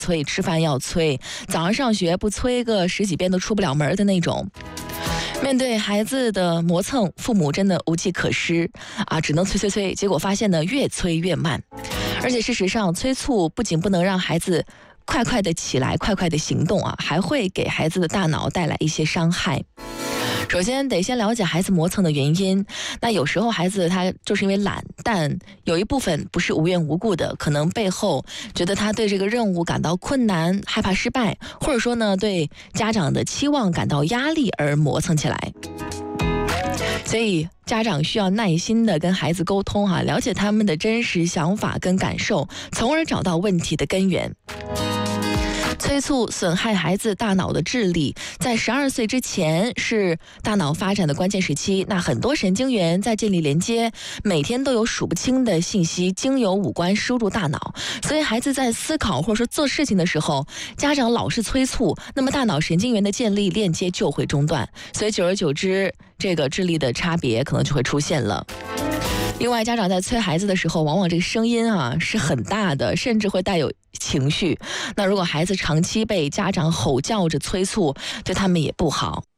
催，吃饭要催，早上上学不催个10几遍都出不了门的那种。面对孩子的磨蹭，父母真的无计可施啊，只能催，结果发现呢，越催越慢。而且事实上，催促不仅不能让孩子快快的起来，快快的行动啊，还会给孩子的大脑带来一些伤害。首先得先了解孩子磨蹭的原因，那有时候孩子他就是因为懒，但有一部分不是无缘无故的，可能背后觉得他对这个任务感到困难，害怕失败，或者说呢对家长的期望感到压力而磨蹭起来。所以家长需要耐心的跟孩子沟通了解他们的真实想法跟感受，从而找到问题的根源。催促损害孩子大脑的智力，在12岁之前是大脑发展的关键时期，那很多神经元在建立连接，每天都有数不清的信息经由五官输入大脑，所以孩子在思考或者说做事情的时候，家长老是催促，那么大脑神经元的建立链接就会中断，所以久而久之，这个智力的差别可能就会出现了。另外，家长在催孩子的时候，往往这个声音是很大的，甚至会带有情绪。那如果孩子长期被家长吼叫着催促，对他们也不好。